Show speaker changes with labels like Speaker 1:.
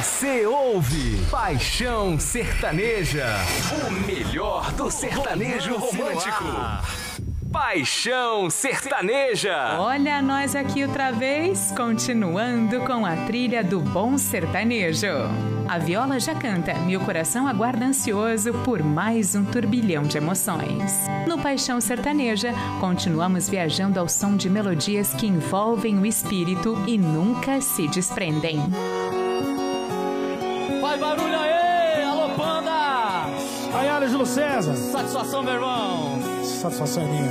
Speaker 1: Você ouve Paixão Sertaneja, o melhor do sertanejo romântico. Paixão Sertaneja.
Speaker 2: Olha nós aqui outra vez, continuando com a trilha do bom sertanejo. A viola já canta e o coração aguarda ansioso por mais um turbilhão de emoções. No Paixão Sertaneja, continuamos viajando ao som de melodias que envolvem o espírito e nunca se desprendem.
Speaker 3: Faz barulho aí, alô Panda!
Speaker 4: Aí, Júlio César.
Speaker 3: Satisfação, meu irmão.
Speaker 4: Satisfação é minha.